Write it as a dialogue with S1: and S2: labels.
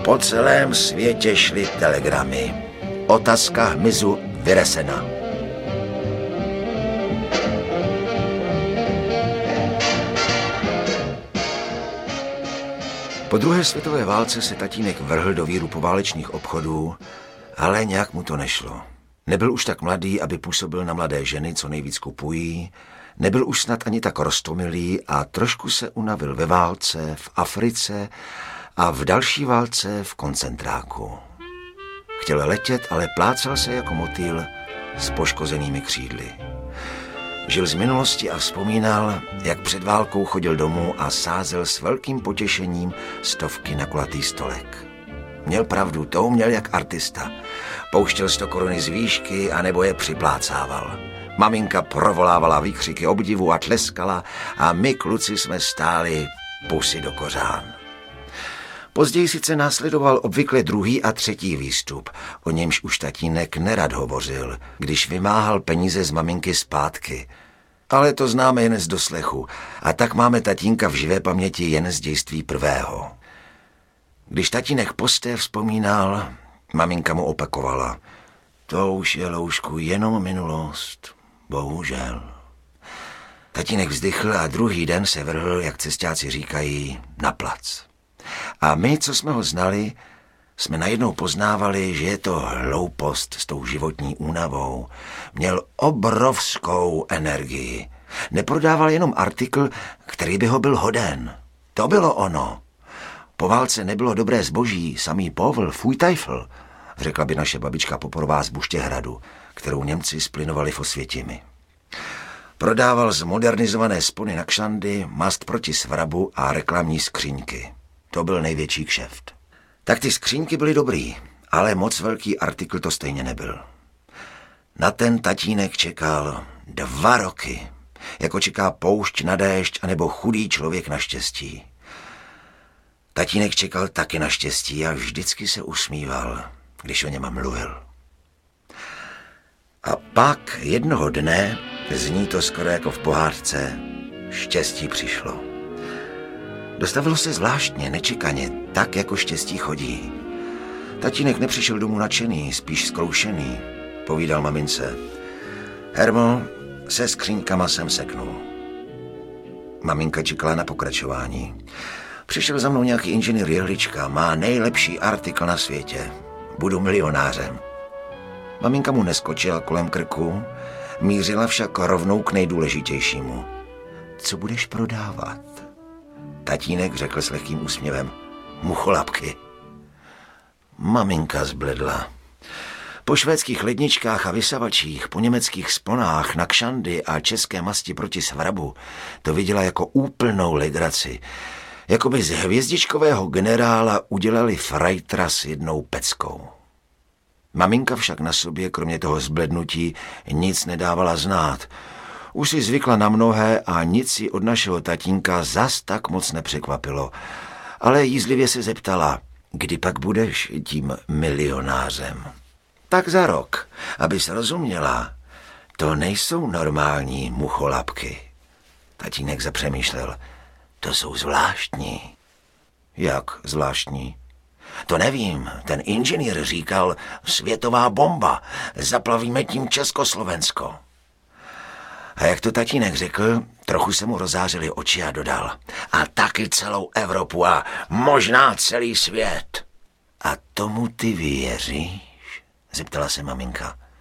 S1: Po celém světě šly telegramy. Otázka hmyzu vyresena. Po druhé světové válce se tatínek vrhl do víru poválečných obchodů, ale nějak mu to nešlo. Nebyl už tak mladý, aby působil na mladé ženy, co nejvíc kupují, nebyl už snad ani tak roztomilý a trošku se unavil ve válce, v Africe a v další válce v koncentráku. Chtěl letět, ale plácal se jako motýl s poškozenými křídly. Žil z minulosti a vzpomínal, jak před válkou chodil domů a sázel s velkým potěšením stovky na kulatý stolek. Měl pravdu, to uměl jak artista. Pouštěl 100 koruny z výšky anebo je připlácával. Maminka provolávala výkřiky obdivu a tleskala a my kluci jsme stáli pusy do kořán. Později sice následoval obvykle druhý a třetí výstup, o němž už tatínek nerad hovořil, když vymáhal peníze z maminky zpátky. Ale to známe jen z doslechu a tak máme tatínka v živé paměti jen z dějství prvého. Když tatínek posté vzpomínal, maminka mu opakovala: to už je, Loušku, jenom minulost, bohužel. Tatínek vzdychl a druhý den se vrhl, jak cestáci říkají, na plac. A my, co jsme ho znali, jsme najednou poznávali, že je to hloupost s tou životní únavou. Měl obrovskou energii. Neprodával jenom artikl, který by ho byl hoden. To bylo ono. Po válce nebylo dobré zboží, samý povl, fuj tajfl, řekla by naše babička Poporová z Buštěhradu, kterou Němci splynovali v Osvětimi. Prodával zmodernizované spony na kšandy, mast proti svrabu a reklamní skříňky. To byl největší kšeft. Tak ty skříňky byly dobrý, ale moc velký artikl to stejně nebyl. Na ten tatínek čekal 2 roky, jako čeká poušť na déšť anebo chudý člověk na štěstí. Tatínek čekal taky na štěstí a vždycky se usmíval, když o něm mluvil. A pak jednoho dne, zní to skoro jako v pohádce, štěstí přišlo. Dostavilo se zvláštně, nečekaně, tak jako štěstí chodí. Tatínek nepřišel domů nadšený, spíš zkroušený. Povídal mamince: Hermo, se skříňkama jsem seknul. Maminka čekala na pokračování. Přišel za mnou nějaký inženýr Jehlička, má nejlepší artikl na světě. Budu milionářem. Maminka mu neskočila kolem krku, mířila však rovnou k nejdůležitějšímu. Co budeš prodávat? Tatínek řekl s lehkým úsměvem: mucholapky. Maminka zbledla. Po švédských ledničkách a vysavačích, po německých sponách na kšandy a české masti proti svrabu to viděla jako úplnou legraci. Jakoby z hvězdičkového generála udělali frajtra s jednou peckou. Maminka však na sobě, kromě toho zblednutí, nic nedávala znát. Už si zvykla na mnohé a nic si od našeho tatínka zas tak moc nepřekvapilo. Ale jízlivě se zeptala: kdy pak budeš tím milionářem? Tak za rok, abys rozuměla, to nejsou normální mucholapky. Tatínek zapřemýšlel: to jsou zvláštní. Jak zvláštní? To nevím, ten inženýr říkal: světová bomba, zaplavíme tím Československo. A jak to tatínek řekl, trochu se mu rozářily oči a dodal: a taky celou Evropu a možná celý svět. A tomu ty věříš? Zeptala se maminka.